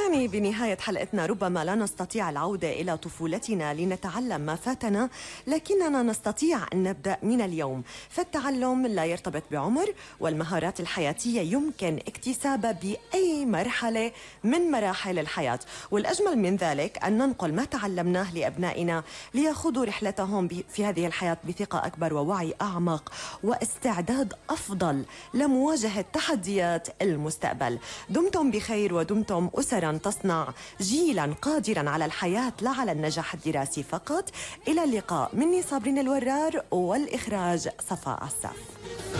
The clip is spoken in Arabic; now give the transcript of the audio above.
يعني بنهاية حلقتنا ربما لا نستطيع العودة إلى طفولتنا لنتعلم ما فاتنا، لكننا نستطيع أن نبدأ من اليوم. فالتعلم لا يرتبط بعمر، والمهارات الحياتية يمكن اكتسابها بأي مرحلة من مراحل الحياة. والأجمل من ذلك أن ننقل ما تعلمناه لأبنائنا ليخوضوا رحلتهم في هذه الحياة بثقة أكبر ووعي أعمق واستعداد أفضل لمواجهة تحديات المستقبل. دمتم بخير ودمتم أسراً تصنع جيلاً قادراً على الحياة لا على النجاح الدراسي فقط. إلى اللقاء، مني صابرين الورار، والإخراج صفاء عساف.